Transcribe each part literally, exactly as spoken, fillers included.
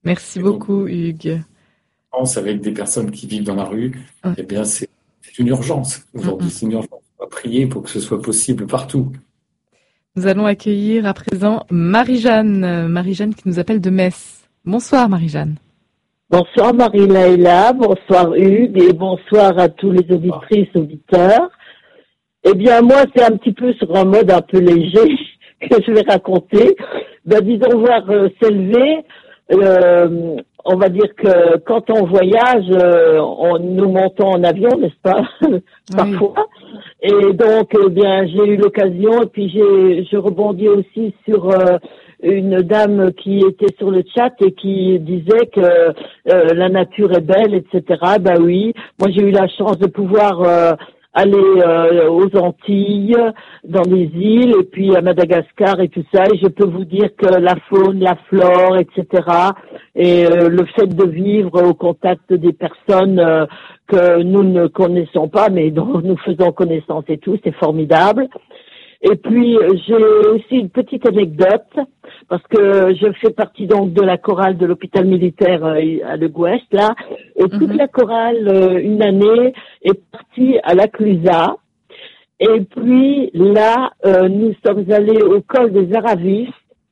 Merci Et donc, beaucoup, Hugues. avec des personnes qui vivent dans la rue, Ouais. eh bien, c'est c'est une urgence Mm, aujourd'hui. mm. C'est une urgence. On va prier pour que ce soit possible partout. Nous allons accueillir à présent Marie-Jeanne, euh, Marie-Jeanne qui nous appelle de Metz. Bonsoir, Marie-Jeanne. Bonsoir Marie-Laïla, bonsoir Hugues et bonsoir à tous les auditrices, auditeurs. Eh bien moi c'est un petit peu sur un mode un peu léger que je vais raconter. Ben, disons voir euh, s'élever, euh, on va dire que quand on voyage, euh, on, nous montons en avion, n'est-ce pas, parfois. Oui. Et donc eh bien j'ai eu l'occasion et puis j'ai je rebondis aussi sur euh, une dame qui était sur le chat et qui disait que euh, la nature est belle, et cetera. Ben oui, moi j'ai eu la chance de pouvoir euh, aller euh, aux Antilles, dans des îles, et puis à Madagascar et tout ça. Et je peux vous dire que la faune, la flore, et cetera. Et euh, le fait de vivre au contact des personnes euh, que nous ne connaissons pas, mais dont nous faisons connaissance et tout, c'est formidable. Et puis j'ai aussi une petite anecdote parce que je fais partie donc de la chorale de l'hôpital militaire à Le Gouest là, et toute Mhm. la chorale euh, une année est partie à la Clusaz. Et puis là euh, nous sommes allés au col des Aravis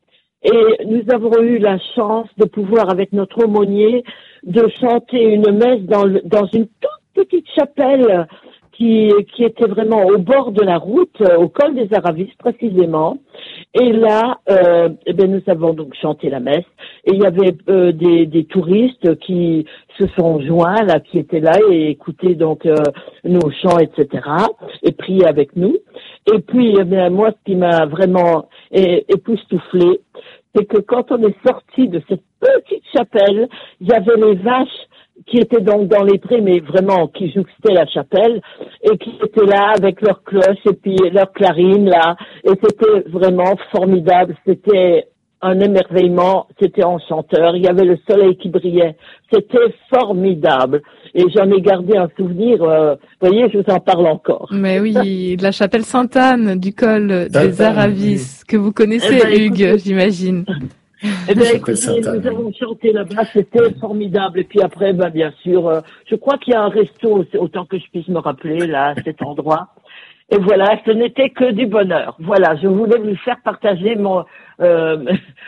et nous avons eu la chance de pouvoir avec notre aumônier de chanter une messe dans le, dans une toute petite chapelle qui, qui était vraiment au bord de la route, euh, au col des Aravis précisément. Et là, euh, eh bien, nous avons donc chanté la messe. Et il y avait euh, des, des touristes qui se sont joints, là, qui étaient là et écoutaient donc euh, nos chants, et cetera. Et priaient avec nous. Et puis, eh bien, moi, ce qui m'a vraiment é- époustouflée, c'est que quand on est sorti de cette petite chapelle, il y avait les vaches qui étaient donc dans les prés, mais vraiment qui jouxtaient la chapelle, et qui étaient là avec leurs cloches et puis leurs clarines là, et c'était vraiment formidable, c'était un émerveillement, c'était enchanteur, il y avait le soleil qui brillait, c'était formidable, et j'en ai gardé un souvenir, euh, vous voyez, je vous en parle encore. Mais oui, de la chapelle Sainte-Anne du col des Sainte-Anne, Aravis, oui. que vous connaissez, Eh ben, Hugues, écoutez, j'imagine. Eh bien, Chapelle écoutez, Sainte-Anne, nous oui. avons chanté là-bas, c'était formidable. Et puis après, ben, bien sûr, euh, je crois qu'il y a un resto, c'est autant que je puisse me rappeler, là, à cet endroit. Et voilà, ce n'était que du bonheur. Voilà, je voulais vous faire partager mon, euh,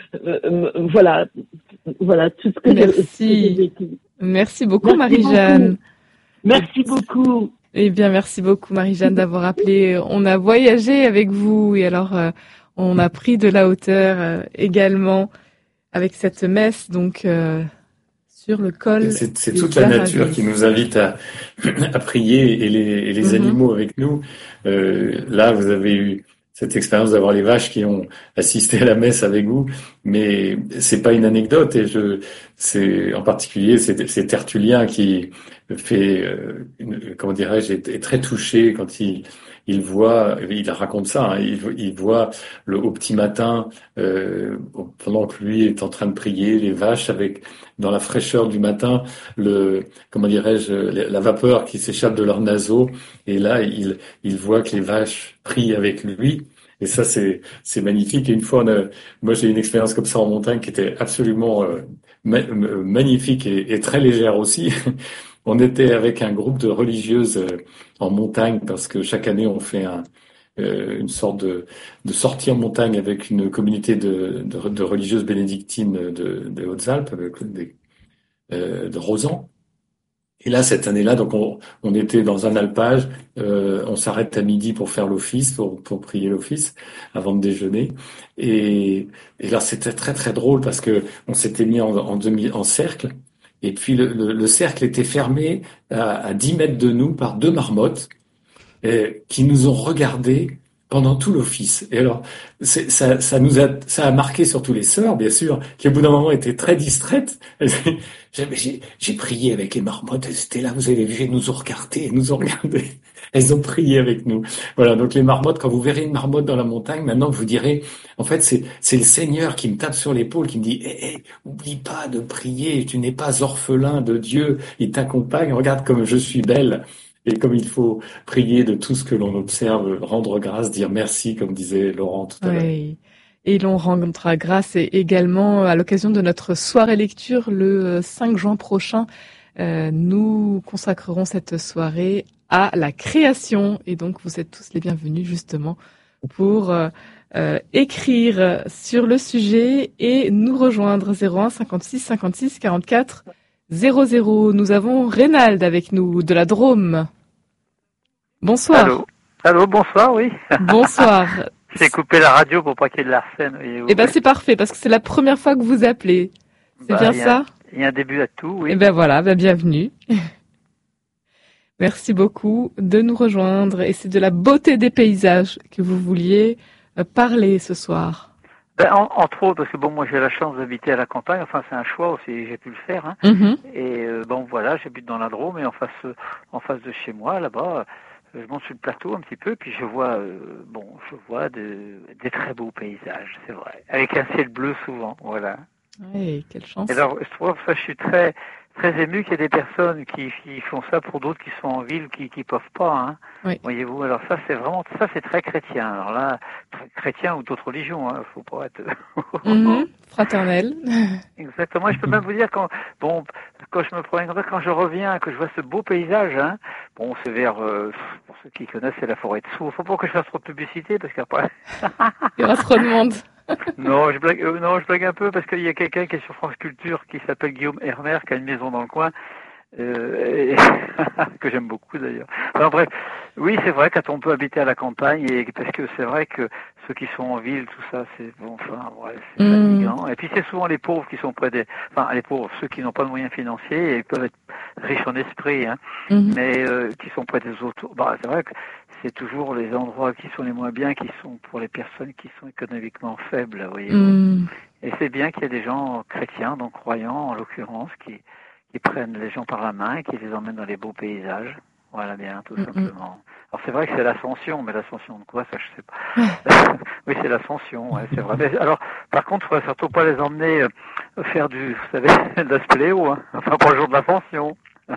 euh, voilà, voilà, tout ce que je- ce que j'ai Merci. vécu. Merci beaucoup, Merci beaucoup. Marie-Jeanne. Merci beaucoup. Eh bien, merci beaucoup, Marie-Jeanne, d'avoir appelé. On a voyagé avec vous et alors, euh, on a pris de la hauteur euh, également avec cette messe, donc, euh, sur le Et col C'est c'est des toute la nature qui Aravis. nous invite à, à prier et les, et les Mhm. animaux avec nous. Euh, là, vous avez eu cette expérience d'avoir les vaches qui ont assisté à la messe avec vous, mais c'est pas une anecdote. Et je, c'est en particulier c'est c'est Tertullien qui fait, euh, une, comment dirais-je, est, est très touché quand il il voit, il raconte ça, hein, il, il voit le au petit matin, euh, pendant que lui est en train de prier, les vaches avec dans la fraîcheur du matin, le, comment dirais-je, la vapeur qui s'échappe de leurs naseaux. Et là, il, il voit que les vaches prient avec lui. Et ça, c'est, c'est magnifique. Et une fois, on a, moi, j'ai eu une expérience comme ça en montagne qui était absolument euh, ma- euh, magnifique et, et très légère aussi. On était avec un groupe de religieuses euh, en montagne parce que chaque année, on fait un, euh, une sorte de, de sortie en montagne avec une communauté de, de, de religieuses bénédictines de, des Hautes-Alpes, avec des, euh, de Rosan. Et là, cette année-là, donc on, on était dans un alpage, euh, on s'arrête à midi pour faire l'office, pour, pour prier l'office, avant de déjeuner. Et, et là, c'était très très drôle parce que on s'était mis en, en demi, en cercle, et puis le, le, le cercle était fermé à, à dix mètres de nous par deux marmottes euh, qui nous ont regardés pendant tout l'office. Et alors, c'est, ça, ça nous a, ça a marqué surtout les sœurs, bien sûr, qui au bout d'un moment étaient très distraites. J'ai, j'ai, j'ai prié avec les marmottes, elles étaient là, vous avez vu, elles nous ont regardés, elles nous ont regardés. Elles ont prié avec nous. Voilà, donc les marmottes, quand vous verrez une marmotte dans la montagne, maintenant vous direz, en fait, c'est, c'est le Seigneur qui me tape sur l'épaule, qui me dit, hé, hey, hey, oublie pas de prier, tu n'es pas orphelin de Dieu, il t'accompagne, regarde comme je suis belle. Et comme il faut prier de tout ce que l'on observe, rendre grâce, dire merci, comme disait Laurent tout à l'heure. Oui. Et l'on rendra grâce également à l'occasion de notre soirée lecture le cinq juin prochain. Euh, nous consacrerons cette soirée à la création. Et donc, vous êtes tous les bienvenus justement pour euh, euh, écrire sur le sujet et nous rejoindre zéro un cinquante-six cinquante-six quarante-quatre zéro zéro. Nous avons Reynald avec nous de la Drôme. Bonsoir. Allô, Allô bonsoir, oui. Bonsoir. J'ai coupé la radio pour pas qu'il y ait de l'arsène. Eh ben c'est parfait parce que c'est la première fois que vous appelez. C'est bah, bien y a, ça? Il y a un début à tout, oui. Eh ben voilà, ben bienvenue. Merci beaucoup de nous rejoindre et c'est de la beauté des paysages que vous vouliez parler ce soir. Ben, en, entre autres, parce que bon, moi j'ai la chance d'habiter à la campagne, enfin c'est un choix aussi, j'ai pu le faire. Hein. Mm-hmm. Et euh, bon voilà, j'habite dans la Drôme et en face, en face de chez moi, là-bas, je monte sur le plateau un petit peu, puis je vois, euh, bon, je vois de, des très beaux paysages, c'est vrai, avec un ciel bleu souvent, voilà. Oui, quelle chance. Et alors, je trouve ça, je suis très, très ému qu'il y ait des personnes qui, qui font ça pour d'autres qui sont en ville, qui, qui peuvent pas, hein. Oui. Voyez-vous, alors ça, c'est vraiment, ça, c'est très chrétien. Alors là, très chrétien ou d'autres religions, hein, faut pas être. Mm-hmm. Fraternel. Exactement. Je peux même vous dire quand, bon, quand je me promène, quand je reviens, que je vois ce beau paysage, hein, bon, c'est vers, euh, pour ceux qui connaissent, c'est la forêt de Sourds. Faut pas que je fasse trop de publicité parce qu'après. Il y aura trop de monde. Non, je blague, euh, non, je blague un peu parce qu'il y a quelqu'un qui est sur France Culture qui s'appelle Guillaume Hermer, qui a une maison dans le coin, euh, et que j'aime beaucoup d'ailleurs. Enfin bref, oui, c'est vrai quand on peut habiter à la campagne, et parce que c'est vrai que ceux qui sont en ville, tout ça, c'est bon, enfin, ouais, c'est mmh. fatigant. Et puis c'est souvent les pauvres qui sont près des, enfin les pauvres, ceux qui n'ont pas de moyens financiers et peuvent être riches en esprit, hein, mmh. mais euh, qui sont près des autres. Bah, c'est vrai que c'est toujours les endroits qui sont les moins bien, qui sont pour les personnes qui sont économiquement faibles, vous voyez. Mmh. Et c'est bien qu'il y ait des gens chrétiens, donc croyants en l'occurrence, qui, qui prennent les gens par la main et qui les emmènent dans les beaux paysages. Voilà bien, tout mmh. simplement. Alors c'est vrai que c'est l'ascension, mais l'ascension de quoi, ça je sais pas. Oui, c'est l'ascension, ouais, c'est vrai. Mais, alors, par contre, il ne faudrait surtout pas les emmener euh, faire du, vous savez, de la spléo, hein. Enfin, pour le jour de l'ascension.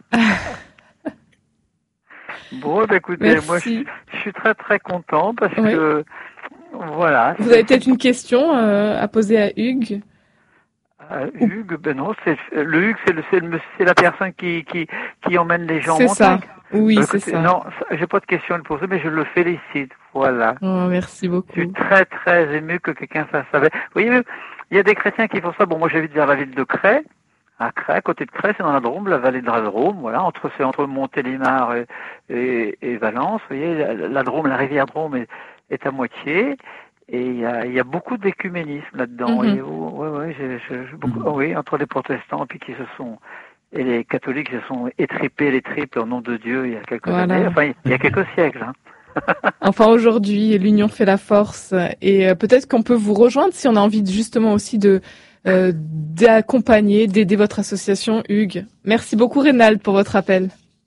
Bon, bah, écoutez, Merci. moi, je, je suis très très content parce oui. que, voilà. Vous avez peut-être une question euh, à poser à Hugues? Euh, Hugues, ben non, c'est, le Hugues, c'est, le, c'est, le, c'est la personne qui, qui, qui emmène les gens c'est en montagne. Ça. Oui, bah, c'est écoutez, ça. Non, j'ai pas de question à lui poser, mais je le félicite. Voilà. Oh, merci beaucoup. Je suis très très ému que quelqu'un fasse ça. Vous voyez, il y a des chrétiens qui font ça. Bon, moi, j'habite vers la ville de Cray. À Cray, à côté de Cray, c'est dans la Drôme, la vallée de la Drôme, voilà, entre, c'est entre Montélimar et, et, et Valence. Vous voyez, la, la Drôme, la rivière Drôme est, est à moitié. Et il y a, il y a beaucoup d'écuménisme là-dedans, mm-hmm. voyez-vous. Ouais, ouais, j'ai, j'ai, j'ai beaucoup, mm-hmm. oui, entre les protestants et puis qui se sont, et les catholiques se sont étripés les tripes au nom de Dieu il y a quelques voilà. années, enfin, il y a quelques siècles, hein. Enfin, aujourd'hui, l'union fait la force et euh, peut-être qu'on peut vous rejoindre si on a envie de, justement aussi de, euh, d'accompagner, d'aider votre association, Hugues. Merci beaucoup, Reynald, pour votre appel.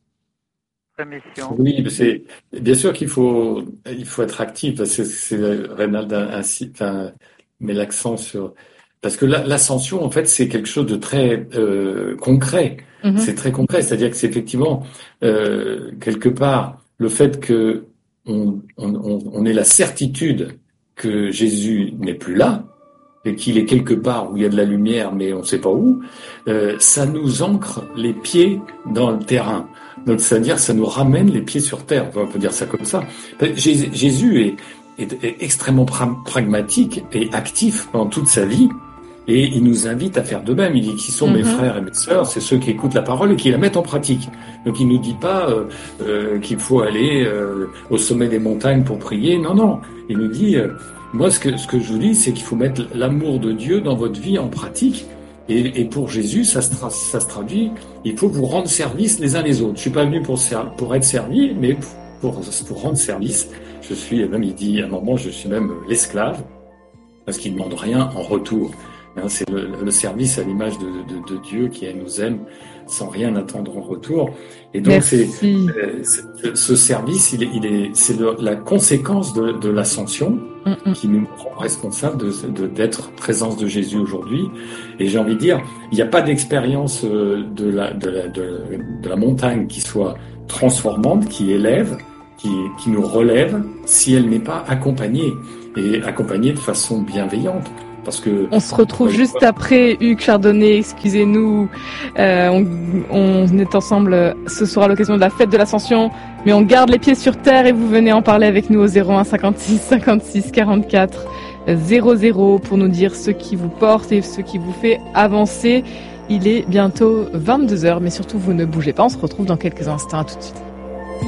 Oui, c'est bien sûr qu'il faut il faut être actif parce que c'est Reynald ainsi enfin met l'accent sur parce que la, l'ascension en fait c'est quelque chose de très euh, concret. Mm-hmm. C'est très concret, c'est-à-dire que c'est effectivement euh, quelque part le fait que on, on, on ait la certitude que Jésus n'est plus là et qu'il est quelque part où il y a de la lumière mais on ne sait pas où, euh, ça nous ancre les pieds dans le terrain. Donc, c'est-à-dire, ça nous ramène les pieds sur terre. On peut dire ça comme ça. Jésus est, est, est extrêmement pra- pragmatique et actif pendant toute sa vie. Et il nous invite à faire de même. Il dit qui sont mm-hmm. mes frères et mes sœurs, c'est ceux qui écoutent la parole et qui la mettent en pratique. Donc, il nous dit pas euh, euh, qu'il faut aller euh, au sommet des montagnes pour prier. Non, non. Il nous dit, euh, moi, ce que, ce que je vous dis, c'est qu'il faut mettre l'amour de Dieu dans votre vie en pratique. Et, et pour Jésus, ça se, tra- ça se traduit, il faut vous rendre service les uns les autres. Je suis pas venu pour, ser- pour être servi, mais pour, pour rendre service. Je suis, même il dit à un moment, je suis même l'esclave, parce qu'il ne demande rien en retour. Hein, c'est le, le service à l'image de, de, de Dieu qui nous aime sans rien attendre en retour. Et donc, c'est, c'est, ce service, il est, il est, c'est le, la conséquence de, de l'ascension mm-hmm. qui nous rend responsables de, de, d'être présence de Jésus aujourd'hui. Et j'ai envie de dire, il n'y a pas d'expérience de la, de la, de, de la montagne qui soit transformante, qui élève, qui, qui nous relève, si elle n'est pas accompagnée. et accompagner de façon bienveillante. Parce que on se retrouve juste après Hugues Chardonnay, excusez-nous, euh, on, on est ensemble ce soir à l'occasion de la fête de l'Ascension, mais on garde les pieds sur terre et vous venez en parler avec nous au zéro un cinquante-six cinquante-six quarante-quatre zéro zéro pour nous dire ce qui vous porte et ce qui vous fait avancer. Il est bientôt vingt-deux heures, mais surtout vous ne bougez pas, on se retrouve dans quelques instants, à tout de suite.